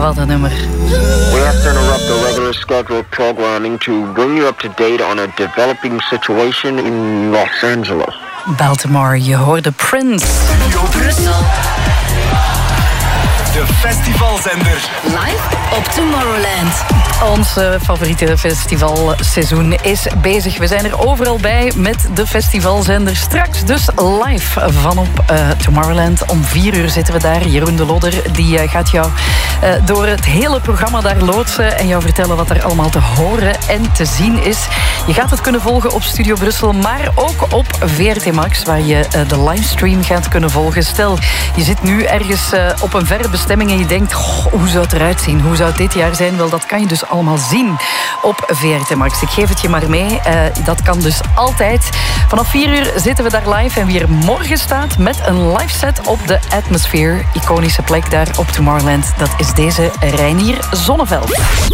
Wat een nummer. We have to interrupt the regular scheduled programming to bring you up to date on a developing situation in Los Angeles. Baltimore, je hoorde Prince. Studio Brussel. De festivalzender. Live op Tomorrowland. Ons favoriete festivalseizoen is bezig. We zijn er overal bij met de festivalzender. Straks dus live vanop Tomorrowland. Om 4 uur zitten we daar. Jeroen de Lodder die gaat jou door het hele programma daar loodsen en jou vertellen wat er allemaal te horen en te zien is. Je gaat het kunnen volgen op Studio Brussel, maar ook op VRT Max, waar je de livestream gaat kunnen volgen. Stel, je zit nu ergens op een verre bestemming en je denkt, hoe zou het eruit zien? Hoe zou het dit jaar zijn? Wel, dat kan je dus allemaal zien op VRT Max. Ik geef het je maar mee. Dat kan dus altijd. Vanaf 4 uur zitten we daar live en wie er morgen staat met een live set op de Atmosphere, iconische plek daar op Tomorrowland, dat is deze Reinier Zonneveld.